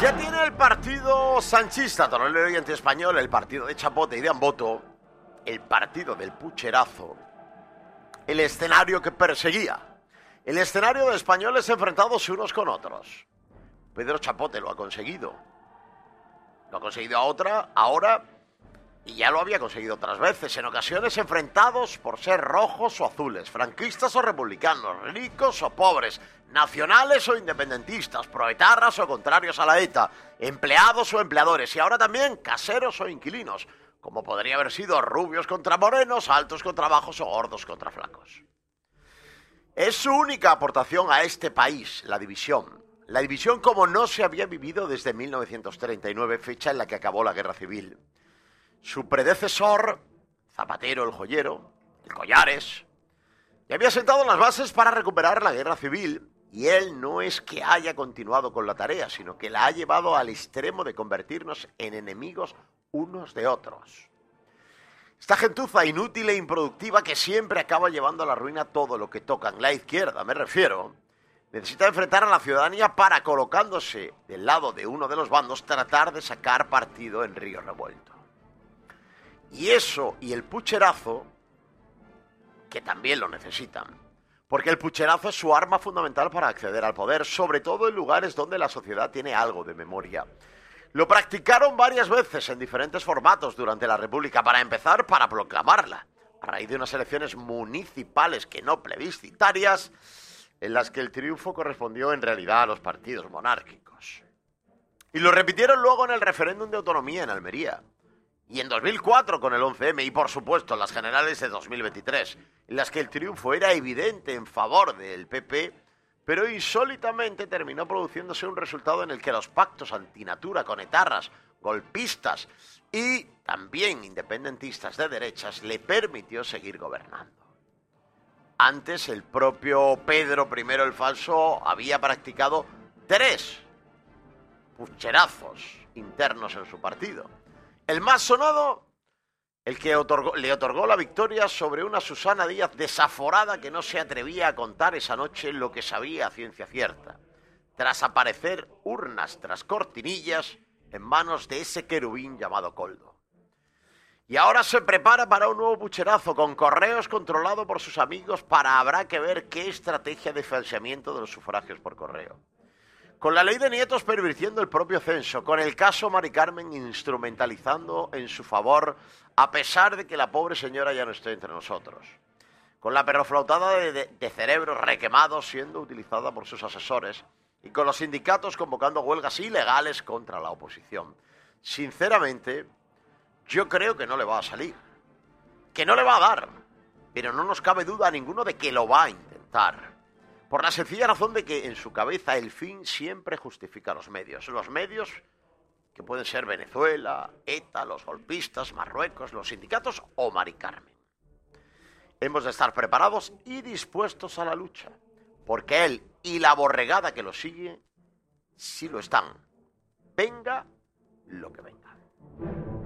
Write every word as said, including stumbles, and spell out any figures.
Ya tiene el partido sanchista, Torolero y Antiespañol, el partido de Chapote y de Amboto, el partido del pucherazo, el escenario que perseguía, el escenario de españoles enfrentados unos con otros. Pedro Chapote lo ha conseguido. Lo ha conseguido a otra, ahora, y ya lo había conseguido otras veces, en ocasiones enfrentados por ser rojos o azules, franquistas o republicanos, ricos o pobres, nacionales o independentistas, proetarras o contrarios a la ETA, empleados o empleadores, y ahora también caseros o inquilinos, como podría haber sido rubios contra morenos, altos contra bajos o gordos contra flacos. Es su única aportación a este país, la división. La división como no se había vivido desde mil novecientos treinta y nueve, fecha en la que acabó la Guerra Civil. Su predecesor, Zapatero el Joyero, el Collares, ya había sentado las bases para recuperar la Guerra Civil, y él no es que haya continuado con la tarea, sino que la ha llevado al extremo de convertirnos en enemigos unos de otros. Esta gentuza inútil e improductiva que siempre acaba llevando a la ruina todo lo que tocan, la izquierda me refiero, necesita enfrentar a la ciudadanía para, colocándose del lado de uno de los bandos, tratar de sacar partido en río revuelto. Y eso y el pucherazo, que también lo necesitan, porque el pucherazo es su arma fundamental para acceder al poder, sobre todo en lugares donde la sociedad tiene algo de memoria. Lo practicaron varias veces en diferentes formatos durante la República, para empezar, para proclamarla, a raíz de unas elecciones municipales que no plebiscitarias, en las que el triunfo correspondió en realidad a los partidos monárquicos. Y lo repitieron luego en el referéndum de autonomía en Almería. Y en dos mil cuatro con el once eme y, por supuesto, en las generales de dos mil veintitrés, en las que el triunfo era evidente en favor del pe pe, pero insólitamente terminó produciéndose un resultado en el que los pactos antinatura con etarras, golpistas y también independentistas de derechas le permitió seguir gobernando. Antes, el propio Pedro primero el Falso había practicado tres pucherazos internos en su partido. El más sonado, el que otorgó, le otorgó la victoria sobre una Susana Díaz desaforada que no se atrevía a contar esa noche lo que sabía a ciencia cierta, tras aparecer urnas tras cortinillas en manos de ese querubín llamado Koldo. Y ahora se prepara para un nuevo pucherazo con correos controlado por sus amigos, para habrá que ver qué estrategia de falseamiento de los sufragios por correo. Con la ley de nietos pervirtiendo el propio censo, con el caso Mari Carmen instrumentalizando en su favor, a pesar de que la pobre señora ya no esté entre nosotros. Con la perroflautada de, de, de cerebros requemados siendo utilizada por sus asesores, y con los sindicatos convocando huelgas ilegales contra la oposición. Sinceramente, yo creo que no le va a salir, que no le va a dar, pero no nos cabe duda a ninguno de que lo va a intentar. Por la sencilla razón de que en su cabeza el fin siempre justifica los medios. Los medios que pueden ser Venezuela, ETA, los golpistas, Marruecos, los sindicatos o Mari Carmen. Hemos de estar preparados y dispuestos a la lucha, porque él y la borregada que lo sigue sí lo están. Venga lo que venga.